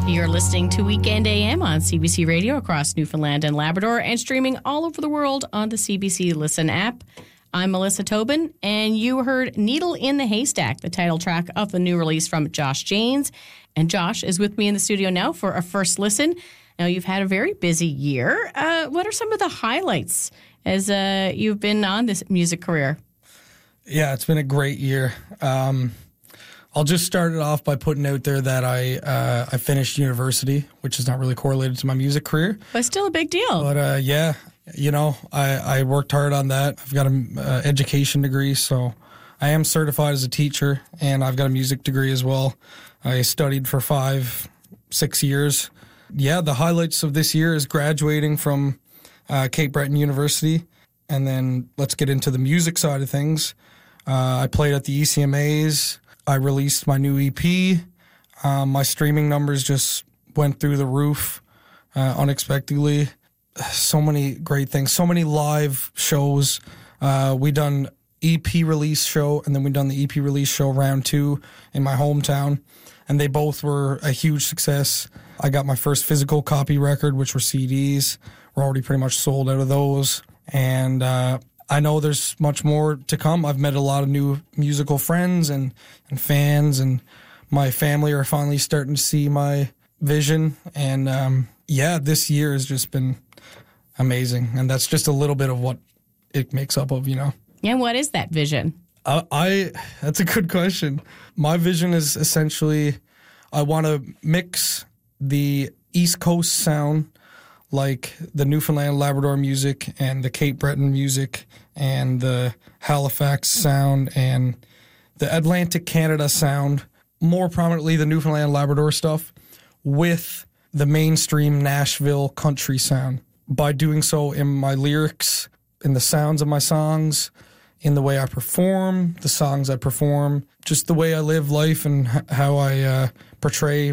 You're listening to Weekend AM on CBC Radio across Newfoundland and Labrador and streaming all over the world on the CBC Listen app. I'm Melissa Tobin, and you heard Needle in the Haystack, the title track of the new release from Josh Janes. And Josh is with me in the studio now for a first listen. Now, you've had a very busy year. What are some of the highlights as you've been on this music career? Yeah, it's been a great year. I'll just start it off by putting out there that I finished university, which is not really correlated to my music career. But still a big deal. But yeah, you know, I worked hard on that. I've got an education degree, so I am certified as a teacher, and I've got a music degree as well. I studied for 5-6 years. Yeah, the highlights of this year is graduating from Cape Breton University, and then let's get into the music side of things. I played at the ECMAs. I released my new EP. My streaming numbers just went through the roof unexpectedly. So many great things, so many live shows. We done EP release show, and then we done the EP release show round 2 in my hometown, and they both were a huge success. I got my first physical copy record, which were CDs. We're already pretty much sold out of those, and I know there's much more to come. I've met a lot of new musical friends and fans, and my family are finally starting to see my vision. And yeah, this year has just been amazing. And that's just a little bit of what it makes up of, you know. And what is that vision? That's a good question. My vision is essentially I want to mix the East Coast sound, like the Newfoundland Labrador music and the Cape Breton music and the Halifax sound and the Atlantic Canada sound, more prominently the Newfoundland Labrador stuff, with the mainstream Nashville country sound. By doing so in my lyrics, in the sounds of my songs, in the way I perform, the songs I perform, just the way I live life and how I portray